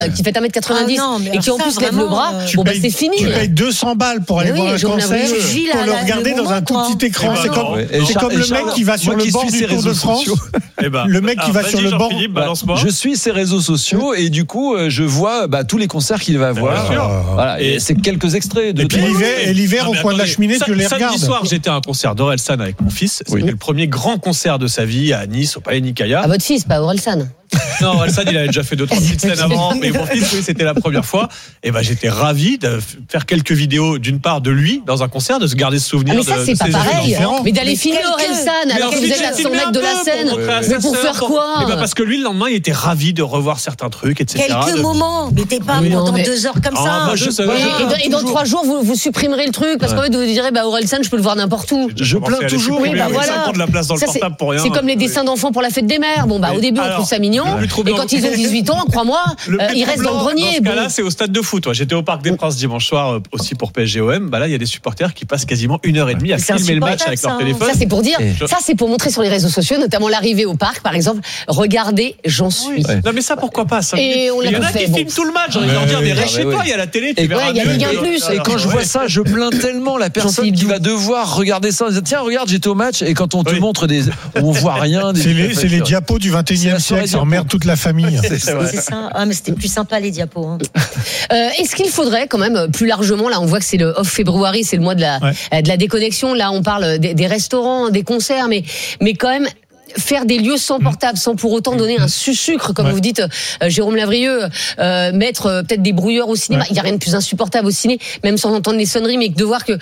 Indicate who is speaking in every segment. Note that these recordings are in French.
Speaker 1: qui fait 1m90 et qui en plus lève le bras, c'est fini.
Speaker 2: Tu payes 200 balles pour aller voir un concert, pour le regarder dans un tout petit écran. C'est comme le mec qui va sur le bord du Tour de France. Le mec qui va sur le bord.
Speaker 3: Je suis ses réseaux sociaux et du coup, je vois tous les concerts qu'il va voir. Voilà, et c'est quelques extraits de.
Speaker 2: Et puis l'hiver au coin de la cheminée, tu les regardes.
Speaker 4: Samedi soir, j'étais à un concert d'Orelsan avec mon fils. C'était le premier grand concert de sa vie à Nice, au Palais Nicaïa.
Speaker 1: À votre fils, pas Orelsan.
Speaker 4: Non, Orelsan, il avait déjà fait 2-3 petites scènes avant, mais mon fils, c'était la première fois. Et j'étais ravi de faire quelques vidéos, d'une part de lui dans un concert, de se garder ce souvenir.
Speaker 1: Mais ça, c'est pas pareil. Mais d'aller filmer Orelsan alors que vous êtes à 100 mètres de la scène. Mais pour faire quoi?
Speaker 4: Parce que lui, le lendemain, il était ravi de revoir certains trucs, etc.
Speaker 5: Quelques moments, mais t'es pas pendant 2 heures comme ça.
Speaker 1: Et dans 3 jours, vous supprimerez le truc parce qu'en fait, vous direz, Orelsan, je peux le voir n'importe où.
Speaker 3: Je plains toujours.
Speaker 1: Oui, voilà.
Speaker 4: De la place dans le portable pour rien.
Speaker 1: C'est comme les dessins d'enfants pour la fête des mères. Au début, on trouve ça mignon. Et quand ils ont 18 ans, crois-moi, ils restent dans le grenier.
Speaker 4: Dans ce cas-là, c'est au stade de foot. J'étais au Parc des Princes dimanche soir aussi pour PSG-OM. Là, il y a des supporters qui passent quasiment 1h30 à filmer le match avec leur téléphone.
Speaker 1: Ça, c'est pour dire. Ça, c'est pour montrer sur les réseaux sociaux, notamment l'arrivée au parc, par exemple. Regardez, j'en suis.
Speaker 4: Non, mais ça, pourquoi pas?
Speaker 1: Et on
Speaker 4: il y en a qui filment tout le match. J'ai envie de leur dire, mais reste chez toi, il y a la télé, tu verras.
Speaker 1: Il y a Ligue 1 Plus.
Speaker 3: Et quand je vois ça, je plains tellement la personne qui va devoir regarder ça. Tiens, regarde, j'étais au match. Et quand on te montre on voit rien.
Speaker 2: C'est les diapos du 21e siècle, ça emmerde toute la famille.
Speaker 5: C'est ça. Mais c'était plus sympa les diapos.
Speaker 1: Est-ce qu'il faudrait quand même plus largement, là on voit que c'est le off-février, c'est le mois de la déconnexion, là on parle des restaurants, des concerts, mais quand même faire des lieux sans portable, sans pour autant donner un sucre, comme vous dites, Jérôme Lavrieux, mettre peut-être des brouilleurs au cinéma. Il n'y a rien de plus insupportable au ciné, même sans entendre les sonneries, mais de voir que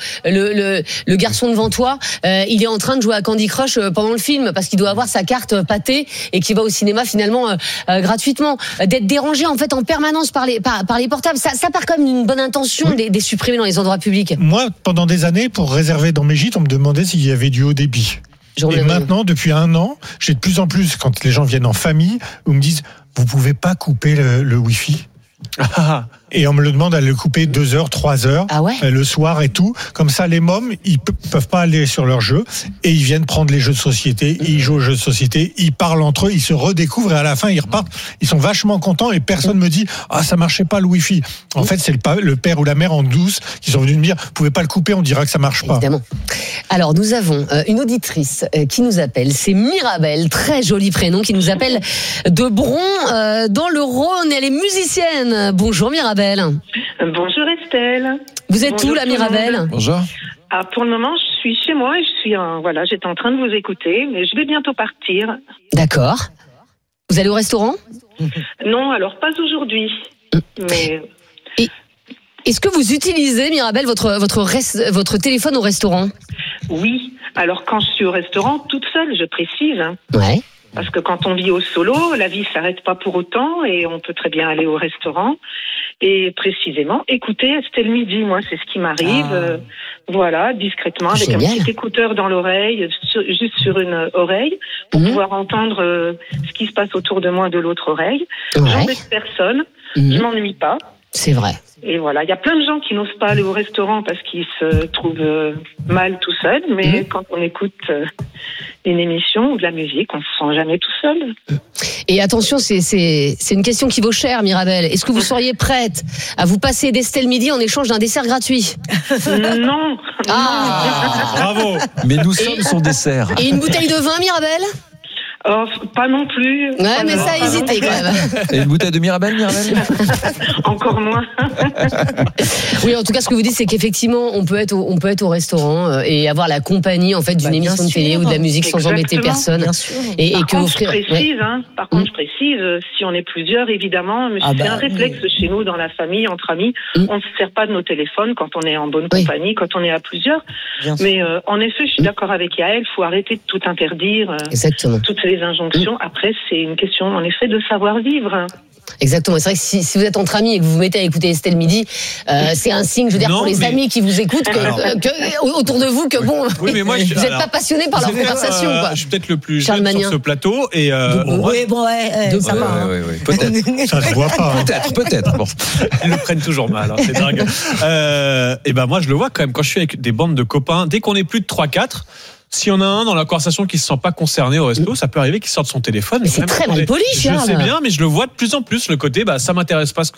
Speaker 1: le garçon devant toi, il est en train de jouer à Candy Crush pendant le film, parce qu'il doit avoir sa carte pâtée et qu'il va au cinéma finalement gratuitement. D'être dérangé en fait en permanence par les portables, ça part comme une bonne intention des supprimer dans les endroits publics.
Speaker 2: Moi, pendant des années, pour réserver dans mes gîtes, on me demandait s'il y avait du haut débit. Et maintenant, depuis 1 an, j'ai de plus en plus, quand les gens viennent en famille, où me disent, vous pouvez pas couper le Wi-Fi. Et on me le demande à le couper 2 heures, 3 heures, le soir et tout. Comme ça, les mômes, ils peuvent pas aller sur leurs jeux et ils viennent prendre les jeux de société, ils jouent aux jeux de société, ils parlent entre eux, ils se redécouvrent et à la fin, ils repartent. Ils sont vachement contents et personne me dit ça marchait pas le Wi-Fi. En fait, c'est le père ou la mère en douce qui sont venus me dire vous pouvez pas le couper, on dira que ça marche pas.
Speaker 1: Évidemment. Alors, nous avons une auditrice qui nous appelle, c'est Mirabelle, très joli prénom, qui nous appelle de Bron dans le Rhône. Elle est musicienne. Bonjour Mirabelle.
Speaker 6: Bonjour Estelle.
Speaker 1: Vous êtes où, la Mirabelle ?
Speaker 3: Bonjour.
Speaker 6: Pour le moment, je suis chez moi et j'étais en train de vous écouter, mais je vais bientôt partir.
Speaker 1: D'accord. Vous allez au restaurant ?
Speaker 6: Non, alors pas aujourd'hui. Mais...
Speaker 1: Est-ce que vous utilisez, Mirabelle, votre téléphone au restaurant ?
Speaker 6: Oui. Alors quand je suis au restaurant, toute seule, je précise.
Speaker 1: Ouais.
Speaker 6: Parce que quand on vit au solo, la vie s'arrête pas pour autant et on peut très bien aller au restaurant et précisément écouter Estelle Midi. Moi, c'est ce qui m'arrive, discrètement, avec un petit écouteur dans l'oreille, juste sur une oreille, pour pouvoir entendre ce qui se passe autour de moi de l'autre oreille. J'embête personne, je m'ennuie pas.
Speaker 1: C'est vrai.
Speaker 6: Et voilà, il y a plein de gens qui n'osent pas aller au restaurant parce qu'ils se trouvent mal tout seuls, mais quand on écoute une émission ou de la musique, on se sent jamais tout seul.
Speaker 1: Et attention, c'est une question qui vaut cher, Mirabelle. Est-ce que vous seriez prête à vous passer d'Estelle Midi en échange d'un dessert gratuit ?
Speaker 6: Non.
Speaker 4: Bravo.
Speaker 3: Mais nous sommes son dessert.
Speaker 1: Et une bouteille de vin, Mirabelle ?
Speaker 6: Pas non plus.
Speaker 1: Ouais, mais ça a hésité quand même.
Speaker 3: Et une bouteille de Mirabelle
Speaker 6: Encore moins.
Speaker 1: Oui, en tout cas, ce que vous dites, c'est qu'effectivement, on peut être au restaurant et avoir la compagnie en fait d'une émission de télé ou de la musique sans embêter personne. Et
Speaker 6: Par
Speaker 1: que
Speaker 6: contre,
Speaker 1: offrir.
Speaker 6: je précise, si on est plusieurs, évidemment, mais c'est un réflexe chez nous dans la famille, entre amis, on ne se sert pas de nos téléphones quand on est en bonne compagnie, quand on est à plusieurs. Mais en effet, je suis d'accord avec Yael, il faut arrêter de tout interdire.
Speaker 1: Exactement.
Speaker 6: Toutes les injonctions. Après, c'est une question, en effet, de savoir vivre.
Speaker 1: Exactement. C'est vrai que si vous êtes entre amis et que vous vous mettez à écouter Estelle Midi, c'est un signe, je veux dire, pour les amis qui vous écoutent, autour de vous, que bon, vous n'êtes pas passionné par leur conversation.
Speaker 4: Je suis peut-être le plus jeune sur ce plateau. Et
Speaker 5: ça va.
Speaker 3: Peut-être.
Speaker 2: Ça se voit pas.
Speaker 3: Peut-être. Bon.
Speaker 4: Ils le prennent toujours mal, c'est dingue. Et moi, je le vois quand même quand je suis avec des bandes de copains. Dès qu'on est plus de 3-4, S'il y en a un dans la conversation qui se sent pas concerné au resto, ça peut arriver qu'il sorte son téléphone.
Speaker 1: Mais c'est très mal poli,
Speaker 4: Je sais bien, mais je le vois de plus en plus, le côté, ça m'intéresse pas ce que